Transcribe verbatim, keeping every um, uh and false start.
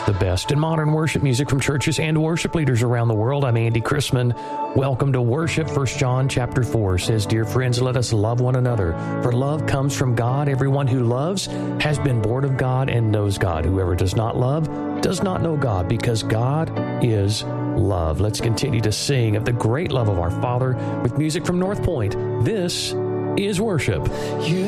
The best in modern worship music from churches and worship leaders around the world. I'm Andy Chrisman. Welcome to worship. First John chapter four says, "Dear friends, let us love one another, for love comes from God. Everyone who loves has been born of God and knows God. Whoever does not love does not know God, because God is love." Let's continue to sing of the great love of our Father with music from North Point. This is worship. You